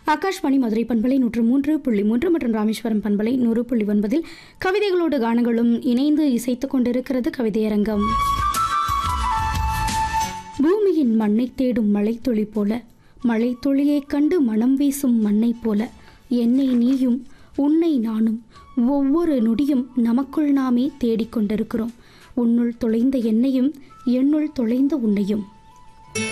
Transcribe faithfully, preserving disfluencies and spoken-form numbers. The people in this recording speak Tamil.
ஆகாஷ்வாணி மதுரை பண்பலை நூற்று மூன்று புள்ளி மூன்று மற்றும் ராமேஸ்வரம் பண்பலை நூறு புள்ளி ஒன்பதில் கவிதைகளோடு கானங்களும் இணைந்து இசைத்துக் கொண்டிருக்கிறது கவிதையரங்கம். பூமியின் மண்ணை தேடும் மழைத்துளி போல, மழை துளியைக் கண்டு மனம் வீசும் மண்ணை போல, என்னை நீயும் உன்னை நானும் ஒவ்வொரு நொடியும் நமக்குள் நாமே தேடிக்கொண்டிருக்கிறோம். உன்னுள் தொலைந்த என்னையும் என்னுள் தொலைந்த உன்னையும்.